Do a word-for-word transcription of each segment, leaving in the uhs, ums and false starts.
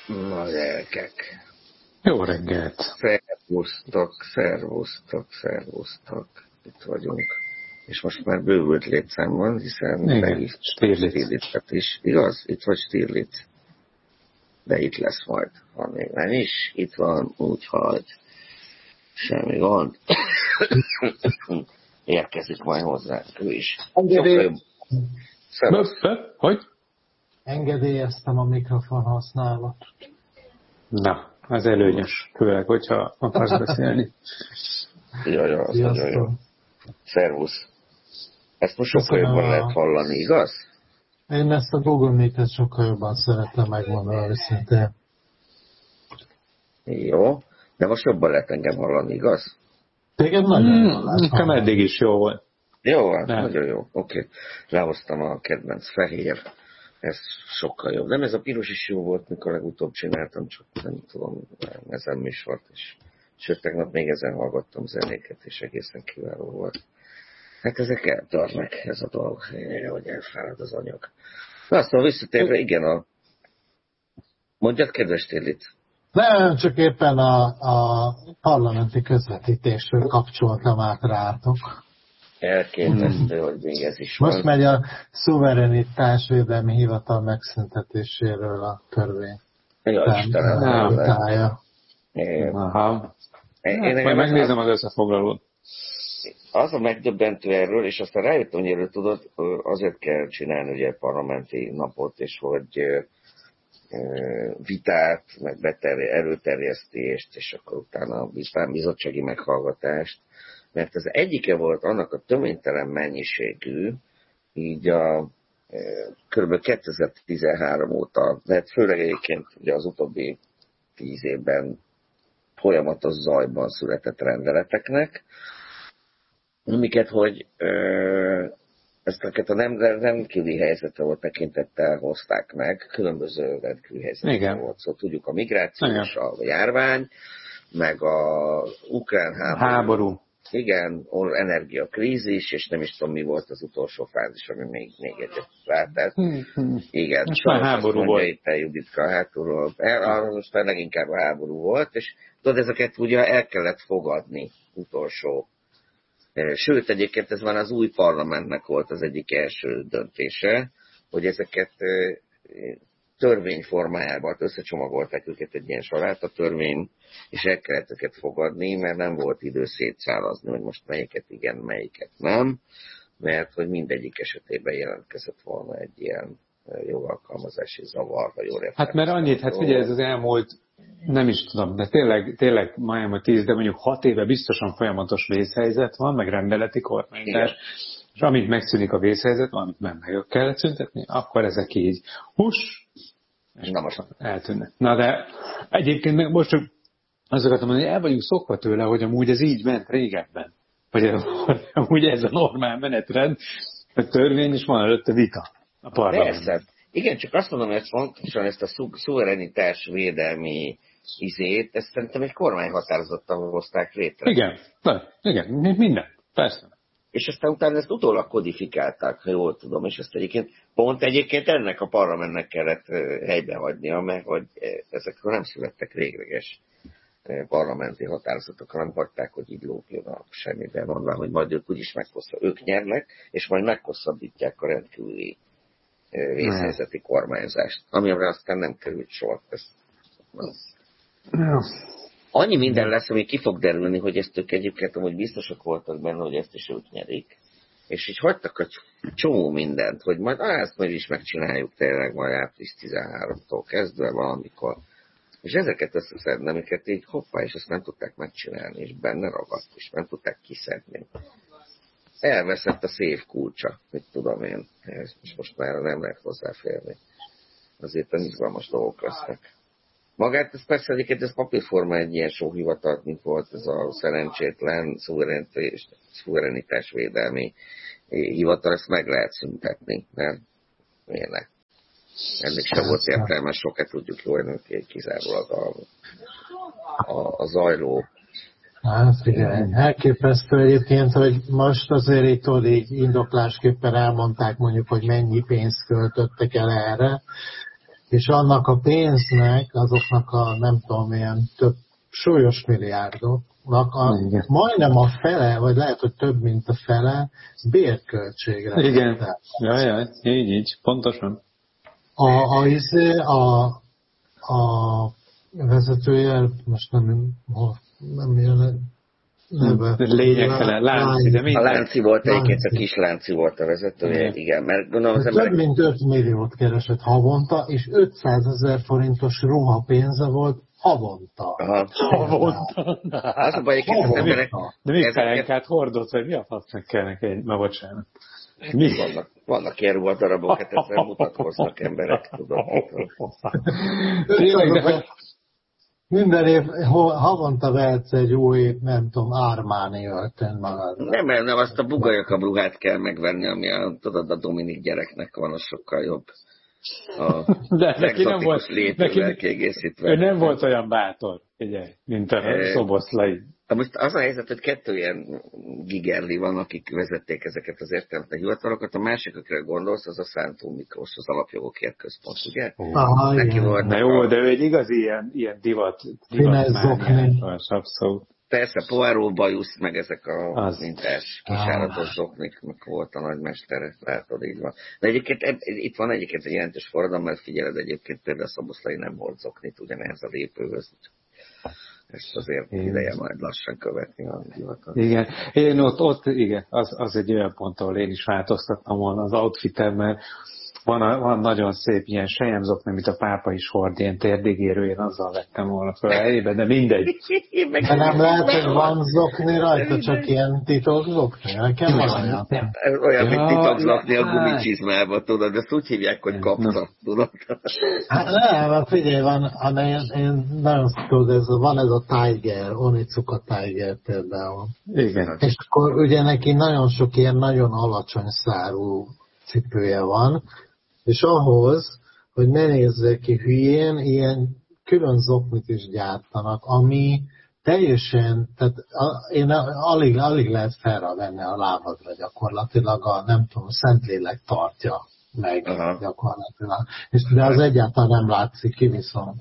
Na gyerekek. Jó reggelt. Szervusztok, szervusztok, szervusztok. Itt vagyunk. És most már bővült létszám van, hiszen megint Stirlitzet is. Igaz? Itt vagy Stirlitz. De itt lesz majd. Ha még nem is, itt van, úgyhogy semmi gond. Érkezik majd hozzá ő is. Engedély... Hogy? Engedélyeztem a mikrofon használat. Na, az előnyös, főleg, hogyha akarsz beszélni. Jaj, az nagyon jó. Szervusz. Ezt most sokkal jobban a... lehet hallani, igaz? Én ezt a Google Meet-et sokkal jobban szeretem megmondani, szintén. Jó, de most jobban lehet engem hallani, igaz? Téged nagyon jól lehet Nekem eddig is jó volt. Jó, hát nagyon jó. Oké. Okay. Lehoztam a kedvenc fehér. Ez sokkal jobb. Nem, ez a piros is jó volt, mikor legutóbb csináltam, csak nem tudom, ezen műsort is. Sőt, tegnap még ezen hallgattam zenéket, és egészen kiváló volt. Hát ezek eltörnek, ez a dolog, hogy elfárad az anyag. Na, aztán visszatérve, igen, a... Mondjad, kedves Stirlitz. Nem, csak éppen a, a parlamenti közvetítésről kapcsoltam át rátok. Elképesztő, hogy még ez is van. Most megy a szuverenitásvédelmi hivatal megszüntetéséről a törvény. Ja, Istenem. Aha. Majd megnézem az összefoglalót. Az a megdöbbentő erről, és aztán rájöttem, hogy erről tudod, azért kell csinálni ugye parlamenti napot, és hogy vitát, meg beterj- előterjesztést, és akkor utána a bizottsági meghallgatást, mert ez egyike volt annak a töménytelen mennyiségű, így a kb. kétezer-tizenhárom óta, mert főleg egyébként ugye az utóbbi tíz évben folyamatos zajban született rendeleteknek, amiket, hogy ezt a nem rendkívüli helyzetre volt tekintettel hozták meg, különböző rendkívüli helyzetre volt. Szóval tudjuk a migráció és a járvány, meg az ukrán háború. háború. Igen, energiakrízis, és nem is tudom, mi volt az utolsó fázis, ami még, még egyet váltett. Hmm. Igen, most már háború volt. Itt a Juditka hátulról. El, most már leginkább a háború volt, és tudod, ezeket ugye el kellett fogadni utolsó. Sőt, egyébként ez már az új parlamentnek volt az egyik első döntése, hogy ezeket törvényformájában összecsomagolták őket egy ilyen sorát a törvény, és el kellett őket fogadni, mert nem volt idő szétszálazni, hogy most melyiket igen, melyiket nem, mert hogy mindegyik esetében jelentkezett volna egy ilyen jogalkalmazási zavar, ha jól értem. Hát mert annyit, hát ugye ez az elmúlt, nem is tudom, de tényleg, tényleg majdnem tíz, de mondjuk hat éve biztosan folyamatos vészhelyzet van, meg rendeleti kormányzás, és amint megszűnik a vészhelyzet, amit meg meg kellett szüntetni, akkor ezek így hús, és Na most eltűnnek. Na de egyébként meg most csak azt akartam mondani, hogy el vagyunk szokva tőle, hogy amúgy ez így ment régebben. Vagy amúgy ez a normál menetrend, a törvény is van előtte vita a parlamentben. Persze. Igen, csak azt mondom, hogy fontosan ezt a szuverenitás védelmi izét, ezt szerintem egy kormányhatározattal hozták létre. Igen, de, igen, minden, persze. És aztán utána ezt utólag kodifikálták, ha jól tudom, és ezt egyébként pont egyébként ennek a parlamentnek kellett helybehagynia, mert hogy ezekről nem születtek végleges parlamenti határozatok, hanem hagyták, hogy így lógjon a semmiben, mondván, hogy majd ők úgyis meghosszabb, ők nyernek, és majd meghosszabbítják a rendkívüli vészhelyzeti kormányzást, amire aztán nem került sor. Ez, az. Annyi minden lesz, ami ki fog derülni, hogy ezt ők egyébként amúgy biztosak voltak benne, hogy ezt is ők nyerik. És így hagytak egy csomó mindent, hogy majd á, ezt majd is megcsináljuk tényleg majd április tizenharmadikától kezdve valamikor. És ezeket összeszedni, amiket így hoppá, és ezt nem tudták megcsinálni, és benne ragadt, és nem tudták kiszedni. Elveszett a széf kulcsa, mit tudom én, és most már nem lehet hozzáférni. Azért a izgalmas dolgok lesznek. Magát ez persze egyébként ez papírforma egy ilyen sóhivatalt, mint volt ez a szerencsétlen szuverenitásvédelmi hivatal, ezt meg lehet szüntetni, mert miért ne? Ennek sem volt értelme, sokat tudjuk jól, hogy kizárólag a, a, a zajló. Hát figyelj, elképesztő egyébként, hogy most azért itt tudod, így indoklásképpen elmondták mondjuk, hogy mennyi pénzt költöttek el erre, és annak a pénznek, azoknak a nem tudom milyen több súlyos milliárdoknak a, majdnem a fele, vagy lehet, hogy több, mint a fele bérköltségre. Igen, jaj, jaj, így, így, pontosan. A, a, a, a vezetője, most nem, nem jön neve. Lényegtelen, Lánci, de A Lánci volt egyébként, a kis Lánci volt a vezetője, igen, igen mert gondolom az emberek... Több mint öt milliót keresett havonta, és ötszázezer forintos ruha pénze volt havonta. Aha. Havonta. Az a baj, egyébként az emberek... De mi pelenkát hordott, vagy mi a fasznak kell neki? Na, bocsánat. Mi? Vannak, vannak ilyen ruhadarabokat, ezzel mutatkoznak emberek, tudod. Tényleg, de hogy... Minden év, havonta vehetsz egy új, nem tudom, Armani öltön magadra. Nem, nem, azt a bugajakab ruhát kell megvenni, ami a, tudod, a Dominik gyereknek van, az sokkal jobb. A de neki nem volt, létővel kiegészítve. Ő nem volt olyan bátor, figyelj, mint a e, Szoboszlai. Most az a helyzet, hogy kettő ilyen gigerli van, akik vezették ezeket az értelmetlen hivatalokat. A másik, akire gondolsz, az a Szántó Miklós, az Alapjogokért Központ, ugye? Aha, neki volt na jó, a... de ő egy igazi ilyen, ilyen divat, divatmániás, abszolút. Persze, Poirot bajusz, meg ezek a az. Mintás kisáratos zoknik, meg volt a nagymester, látod, így van. De egyébként eb, itt van egyébként egy jelentős forradalom, mert figyeled, egyébként például Szoboszlai nem volt zoknit, ugyanehhez a lépőhöz. Ezt azért én... ideje majd lassan követni a divatot. Igen, én ott, ott igen, az, az egy olyan pont, ahol én is változtattam volna az outfitem, mert van, a, van nagyon szép ilyen selyemzokni, amit a pápa is hord, ilyen térdigérő, én azzal vettem volna fel elébe, de mindegy. De nem lehet, hogy van zokni rajta, csak ilyen titok zokni? Nekem van olyan. Olyan, mint titok zokni a gumicsizmába, tudod, ezt úgy hívják, hogy kapta, tudod. Hát nem, mert figyelj, van, én, én nagyon tudod, ez, van ez a Tiger, Onizuka Tiger például. Igen. És akkor ugye neki nagyon sok ilyen nagyon alacsony szárú cipője van, és ahhoz, hogy ne nézzék ki hülyén, ilyen külön zoknit is gyártanak, ami teljesen, tehát én alig, alig lehet felravenni a lábadra gyakorlatilag, a nem tudom, Szentlélek tartja meg aha. Gyakorlatilag. És de az egyáltalán nem látszik ki viszont.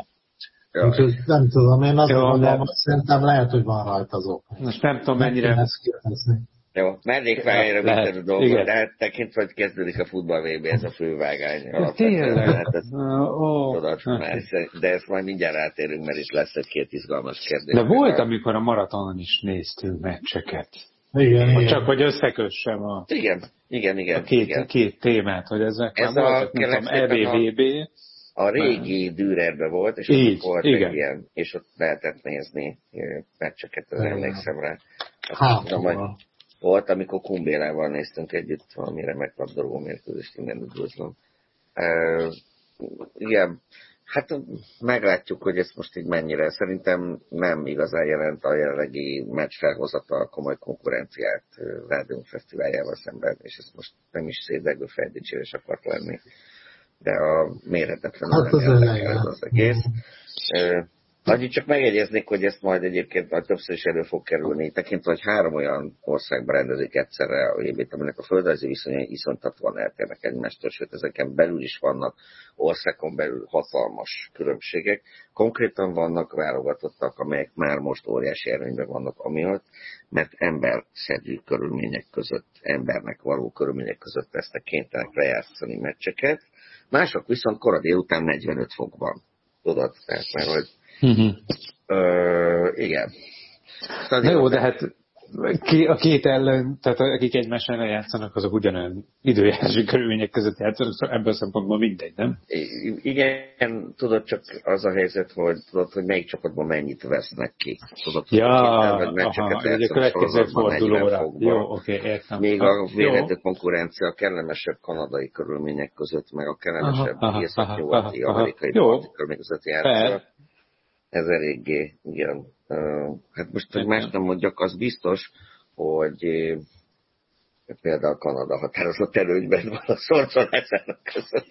Úgyhogy nem tudom, én azt gondolom, hogy szerintem lehet, hogy van rajta az okni. Most nem tudom, mennyire... Jó, mellékvágányra vissza a dolgot, de hát tekintve, hogy kezdődik a futball vé bé, ez a fővágány. Tényleg? Hát ez, oh, tudod, de ezt majd mindjárt rátérünk, mert itt lesz egy-két izgalmas kérdés. De volt, amikor a maratonon is néztünk meccseket. Igen, igen. Csak hogy összekössem a, igen, igen, igen, a két, igen. két témát, hogy ezek ez már a, voltak, mint tudom, é bé vé bé. A régi Dürerben volt, és így, ott volt igen. egy ilyen, és ott lehetett nézni meccseket, az emlékszem rá. Hát, volt, amikor Kumbélával néztünk együtt valami remek labdarúgó mérkőzést, innen üdvözlöm. Uh, igen, hát meglátjuk, hogy ez most így mennyire. Szerintem nem igazán jelent a jelenlegi meccs felhozata komoly konkurenciát Rádium Fesztiváljával szemben, és ez most nem is szédegő feldicsérés akart lenni. De a mérhetetlenül hát nem érdekel az, az egész. Uh, Annyit csak megjegyeznék, hogy ezt majd egyébként majd többször is elő fog kerülni, tekintve, hogy három olyan országban rendezik egyszerre a é bét, aminek a földrajzi viszonyai iszonytatóan eltérnek egymástól, sőt ezeken belül is vannak országon belül hatalmas különbségek. Konkrétan vannak válogatottak, amelyek már most óriási előnyben vannak amiatt, mert emberszerű körülmények között, embernek való körülmények között lesznek kénytelenek lejátszani meccseket. Mások viszont kora délután negyvenöt fokban. Tudod, tehát mert hogy Uh-huh. Ö, igen. Na jó, de hát a két ellen, tehát akik egymás ellen játszanak, azok ugyanolyan időjárási körülmények között játszanak, szóval ebből a szempontból mindegy, nem? Igen, tudod, csak az a helyzet, hogy tudod, hogy melyik csapatban mennyit vesznek ki. Tudod, ja, aha, egy a következő fordulóra. Jó, oké, okay, értem. Még a vélhető konkurencia a kellemesebb kanadai körülmények között, meg a kellemesebb észak-nyugati amerikai körülmények között játszanak. Ez eléggé, igen. Uh, hát most, hogy más nem mondjak, az biztos, hogy uh, például Kanada határozott előnyben van a szorcolásának között.